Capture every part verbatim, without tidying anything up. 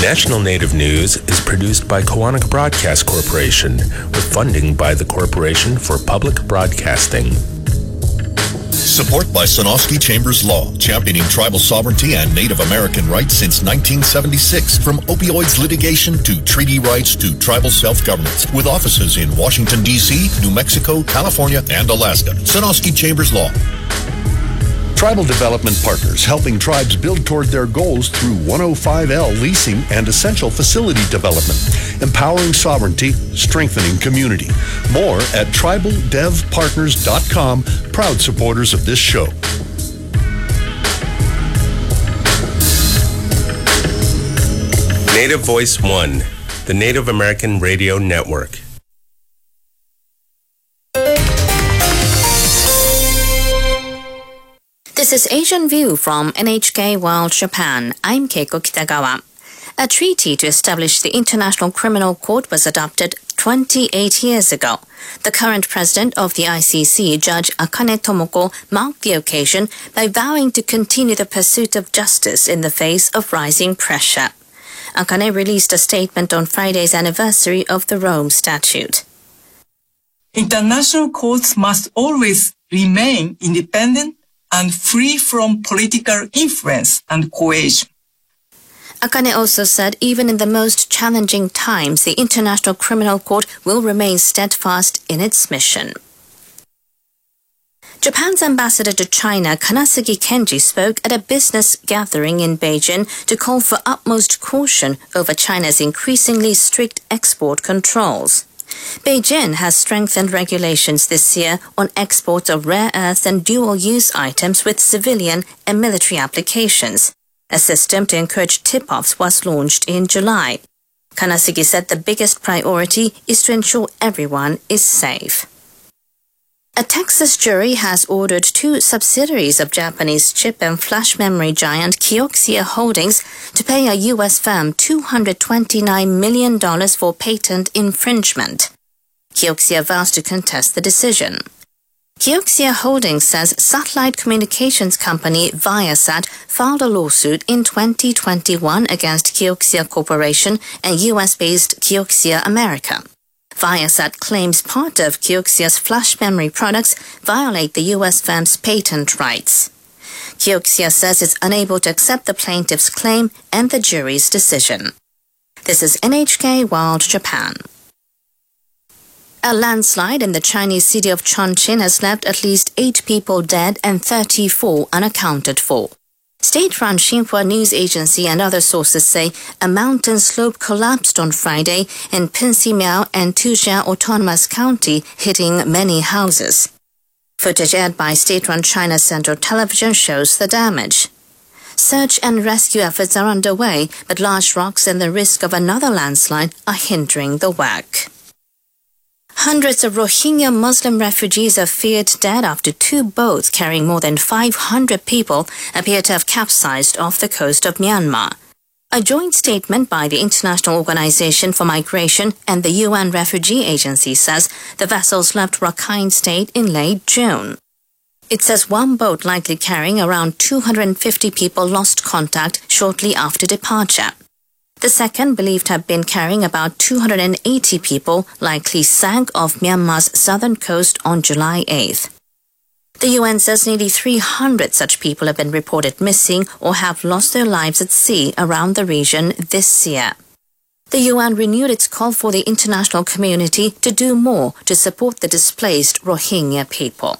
National Native News is produced by Koahnic Broadcast Corporation with funding by the Corporation for Public Broadcasting. Support by Sonosky Chambers Law, championing tribal sovereignty and Native American rights since nineteen seventy-six. From opioids litigation to treaty rights to tribal self-governance. With offices in Washington, D C, New Mexico, California, and Alaska. Sonosky Chambers Law. Tribal Development Partners, helping tribes build toward their goals through one oh five L leasing and essential facility development. Empowering sovereignty, strengthening community. More at tribal dev partners dot com, proud supporters of this show. Native Voice One, the Native American Radio Network. This is Asian View from N H K World Japan. I'm Keiko Kitagawa. A treaty to establish the International Criminal Court was adopted twenty-eight years ago. The current president of the I C C, Judge Akane Tomoko, marked the occasion by vowing to continue the pursuit of justice in the face of rising pressure. Akane released a statement on Friday's anniversary of the Rome Statute. International courts must always remain independent and free from political influence and coercion. Akane also said even in the most challenging times, the International Criminal Court will remain steadfast in its mission. Japan's ambassador to China, Kanasugi Kenji, spoke at a business gathering in Beijing to call for utmost caution over China's increasingly strict export controls. Beijing has strengthened regulations this year on exports of rare earths and dual-use items with civilian and military applications. A system to encourage tip-offs was launched in July. Kanasugi said the biggest priority is to ensure everyone is safe. A Texas jury has ordered two subsidiaries of Japanese chip and flash memory giant Kioxia Holdings to pay a U S firm two hundred twenty-nine million dollars for patent infringement. Kioxia vows to contest the decision. Kioxia Holdings says satellite communications company Viasat filed a lawsuit in twenty twenty-one against Kioxia Corporation and U S-based Kioxia America. Viasat claims part of Kioxia's flash memory products violate the U S firm's patent rights. Kioxia says it's unable to accept the plaintiff's claim and the jury's decision. This is N H K World Japan. A landslide in the Chinese city of Chongqing has left at least eight people dead and thirty-four unaccounted for. State-run Xinhua news agency and other sources say a mountain slope collapsed on Friday in Pinsimiao and Tuzhia Autonomous County, hitting many houses. Footage aired by state-run China Central Television shows the damage. Search and rescue efforts are underway, but large rocks and the risk of another landslide are hindering the work. Hundreds of Rohingya Muslim refugees are feared dead after two boats carrying more than five hundred people appear to have capsized off the coast of Myanmar. A joint statement by the International Organization for Migration and the U N Refugee Agency says the vessels left Rakhine State in late June. It says one boat likely carrying around two hundred fifty people lost contact shortly after departure. The second, believed to have been carrying about two hundred eighty people, likely sank off Myanmar's southern coast on July eighth. The U N says nearly three hundred such people have been reported missing or have lost their lives at sea around the region this year. The U N renewed its call for the international community to do more to support the displaced Rohingya people.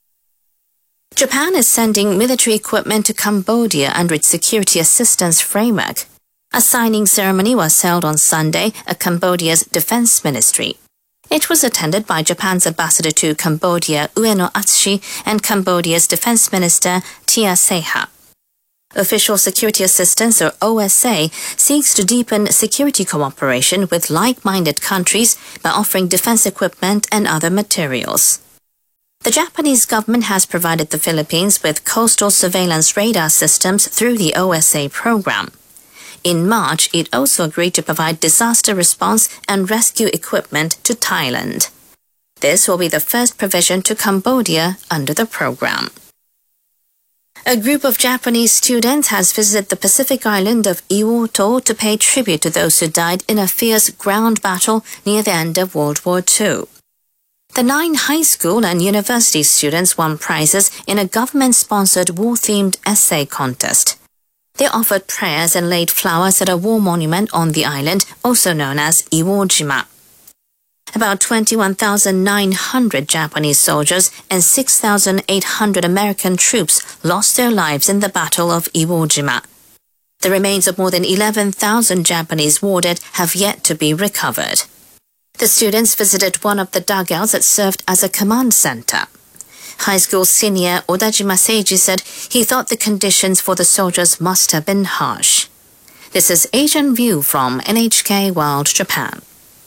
Japan is sending military equipment to Cambodia under its security assistance framework. A signing ceremony was held on Sunday at Cambodia's defense ministry. It was attended by Japan's ambassador to Cambodia, Ueno Atsushi, and Cambodia's defense minister, Tia Seha. Official Security Assistance, or O S A, seeks to deepen security cooperation with like-minded countries by offering defense equipment and other materials. The Japanese government has provided the Philippines with coastal surveillance radar systems through the O S A program. In March, it also agreed to provide disaster response and rescue equipment to Thailand. This will be the first provision to Cambodia under the program. A group of Japanese students has visited the Pacific island of Iwoto to pay tribute to those who died in a fierce ground battle near the end of World War Two. The nine high school and university students won prizes in a government-sponsored war-themed essay contest. They offered prayers and laid flowers at a war monument on the island, also known as Iwo-jima. About twenty-one thousand nine hundred Japanese soldiers and six thousand eight hundred American troops lost their lives in the Battle of Iwo-jima. The remains of more than eleven thousand Japanese war dead have yet to be recovered. The students visited one of the dugouts that served as a command center. High school senior Odajima Seiji said he thought the conditions for the soldiers must have been harsh. This is Asian View from N H K World Japan.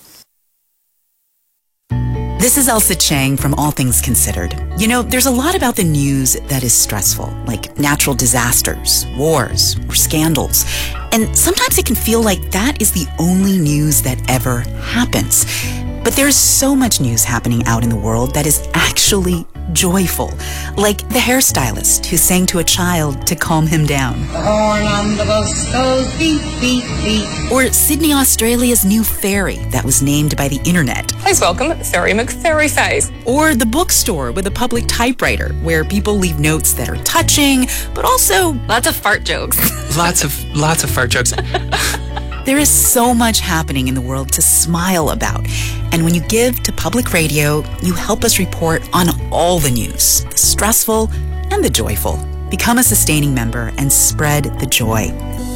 This is Elsa Chang from All Things Considered. You know, there's a lot about the news that is stressful, like natural disasters, wars, or scandals. And sometimes it can feel like that is the only news that ever happens. But there's so much news happening out in the world that is actually joyful, like the hairstylist who sang to a child to calm him down. The horn on the bus goes beep, beep, beep. Or Sydney, Australia's new ferry that was named by the internet. Please welcome Ferry McFerryface. Or the bookstore with a public typewriter where people leave notes that are touching, but also lots of fart jokes. lots of lots of fart jokes. There is so much happening in the world to smile about. And when you give to public radio, you help us report on all the news, the stressful and the joyful. Become a sustaining member and spread the joy.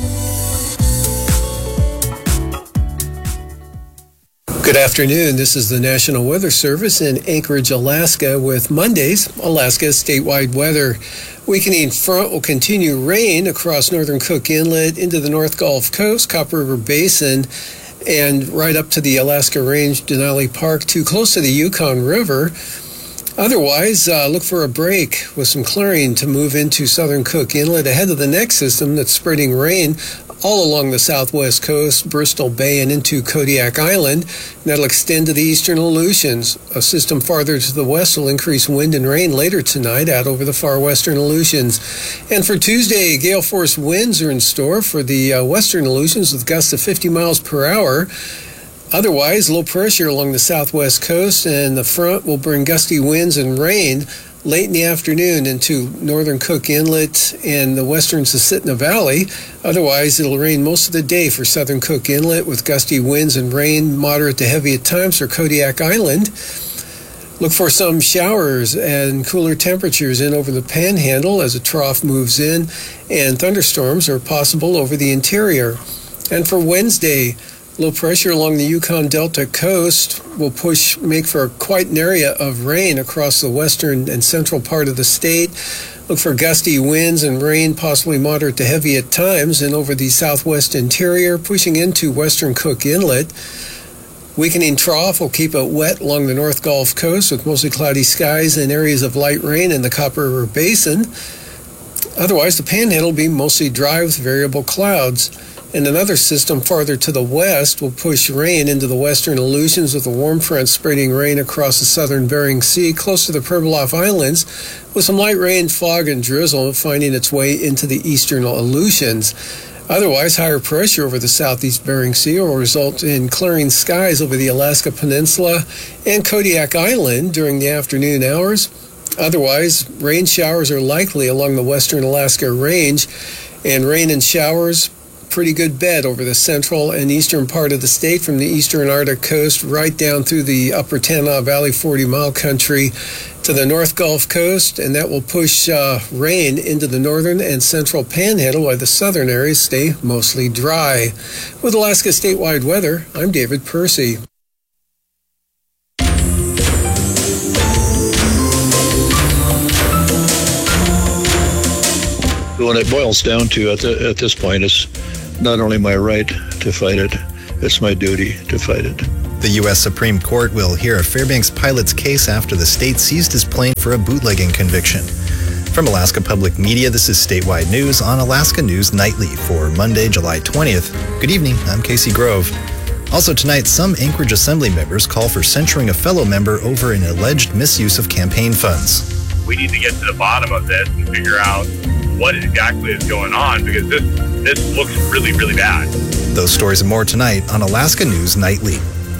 Good afternoon. This is the National Weather Service in Anchorage, Alaska with Monday's Alaska's statewide weather. Weakening front will continue rain across northern Cook Inlet into the North Gulf Coast, Copper River Basin, and right up to the Alaska Range, Denali Park, too close to the Yukon River. Otherwise, uh, look for a break with some clearing to move into southern Cook Inlet ahead of the next system that's spreading rain all along the southwest coast, Bristol Bay, and into Kodiak Island. That'll extend to the eastern Aleutians. A system farther to the west will increase wind and rain later tonight out over the far western Aleutians. And for Tuesday, gale force winds are in store for the uh, western Aleutians with gusts of fifty miles per hour. Otherwise, low pressure along the southwest coast, and the front will bring gusty winds and rain late in the afternoon into northern Cook Inlet and the western Susitna Valley. Otherwise, it'll rain most of the day for southern Cook Inlet with gusty winds and rain, moderate to heavy at times for Kodiak Island. Look for some showers and cooler temperatures in over the Panhandle as a trough moves in, and thunderstorms are possible over the interior. And for Wednesday, low pressure along the Yukon Delta coast will push, make for quite an area of rain across the western and central part of the state. Look for gusty winds and rain, possibly moderate to heavy at times, and over the southwest interior, pushing into western Cook Inlet. Weakening trough will keep it wet along the North Gulf Coast with mostly cloudy skies and areas of light rain in the Copper River Basin. Otherwise, the Panhandle will be mostly dry with variable clouds. And another system farther to the west will push rain into the western Aleutians with a warm front spreading rain across the southern Bering Sea close to the Pribilof Islands with some light rain, fog, and drizzle finding its way into the eastern Aleutians. Otherwise, higher pressure over the southeast Bering Sea will result in clearing skies over the Alaska Peninsula and Kodiak Island during the afternoon hours. Otherwise, rain showers are likely along the western Alaska Range, and rain and showers pretty good bet over the central and eastern part of the state from the eastern Arctic coast right down through the upper Tanana Valley forty mile country to the North Gulf Coast, and that will push uh, rain into the northern and central Panhandle while the southern areas stay mostly dry. With Alaska statewide weather, I'm David Percy. When it boils down to at, the, at this point, it's not only my right to fight it, it's my duty to fight it. The U S Supreme Court will hear a Fairbanks pilot's case after the state seized his plane for a bootlegging conviction. From Alaska Public Media, this is Statewide News on Alaska News Nightly for Monday, July twentieth. Good evening, I'm Casey Grove. Also tonight, some Anchorage Assembly members call for censuring a fellow member over an alleged misuse of campaign funds. We need to get to the bottom of this and figure out what exactly is going on, because this this looks really, really bad. Those stories and more tonight on Alaska News Nightly.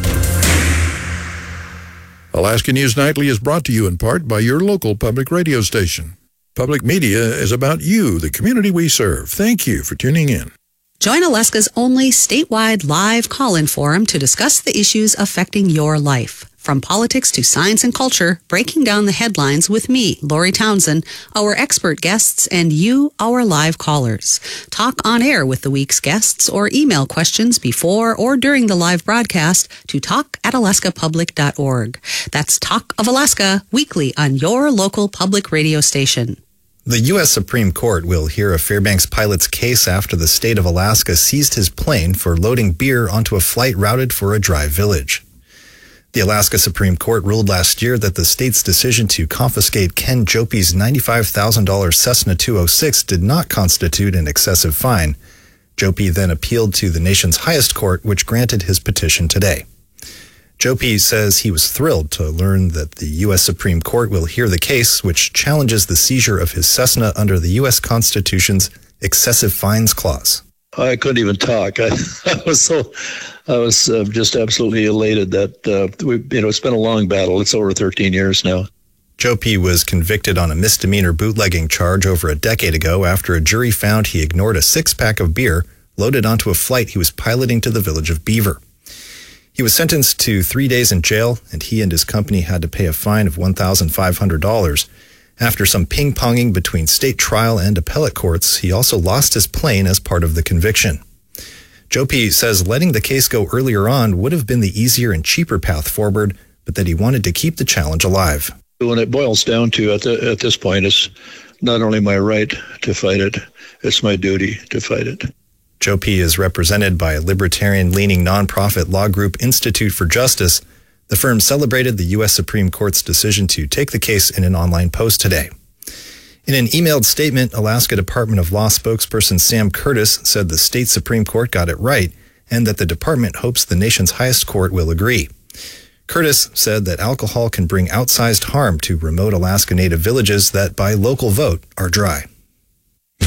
Alaska News Nightly is brought to you in part by your local public radio station. Public media is about you, the community we serve. Thank you for tuning in. Join Alaska's only statewide live call-in forum to discuss the issues affecting your life. From politics to science and culture, breaking down the headlines with me, Lori Townsend, our expert guests, and you, our live callers. Talk on air with the week's guests or email questions before or during the live broadcast to talk at alaska public dot org. That's Talk of Alaska, weekly on your local public radio station. The U S Supreme Court will hear a Fairbanks pilot's case after the state of Alaska seized his plane for loading beer onto a flight routed for a dry village. The Alaska Supreme Court ruled last year that the state's decision to confiscate Ken Jopie's ninety-five thousand dollars Cessna two oh six did not constitute an excessive fine. Jopie then appealed to the nation's highest court, which granted his petition today. Jopie says he was thrilled to learn that the U S Supreme Court will hear the case, which challenges the seizure of his Cessna under the U S Constitution's excessive fines clause. I couldn't even talk. I, I was so, I was uh, just absolutely elated that uh, we, you know, it's been a long battle. It's over thirteen years now. Jopie was convicted on a misdemeanor bootlegging charge over a decade ago after a jury found he ignored a six-pack of beer loaded onto a flight he was piloting to the village of Beaver. He was sentenced to three days in jail, and he and his company had to pay a fine of one thousand five hundred dollars. After some ping-ponging between state trial and appellate courts, he also lost his plane as part of the conviction. Jopie says letting the case go earlier on would have been the easier and cheaper path forward, but that he wanted to keep the challenge alive. When it boils down to, at, the, at this point, it's not only my right to fight it, it's my duty to fight it. Jopie is represented by a libertarian-leaning nonprofit law group Institute for Justice. The firm celebrated the U S Supreme Court's decision to take the case in an online post today. In an emailed statement, Alaska Department of Law spokesperson Sam Curtis said the state Supreme Court got it right and that the department hopes the nation's highest court will agree. Curtis said that alcohol can bring outsized harm to remote Alaska Native villages that, by local vote, are dry.